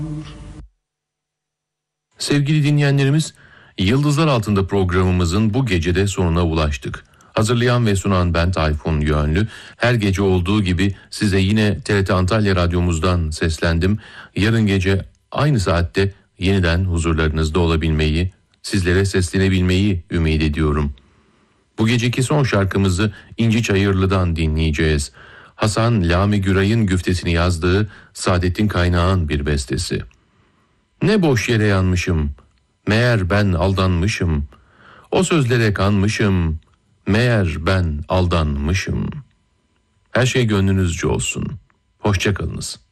Sevgili dinleyenlerimiz, Yıldızlar Altında programımızın bu gecede sonuna ulaştık. Hazırlayan ve sunan ben Tayfun Yönlü. Her gece olduğu gibi size yine TRT Antalya Radyomuzdan seslendim. Yarın gece aynı saatte yeniden huzurlarınızda olabilmeyi, sizlere seslenebilmeyi ümit ediyorum. Bu geceki son şarkımızı İnci Çayırlı'dan dinleyeceğiz. Hasan Lami Güray'ın güftesini yazdığı Saadettin Kaynağ'ın bir bestesi. Ne boş yere yanmışım, meğer ben aldanmışım. O sözlere kanmışım, meğer ben aldanmışım. Her şey gönlünüzce olsun. Hoşça kalınız.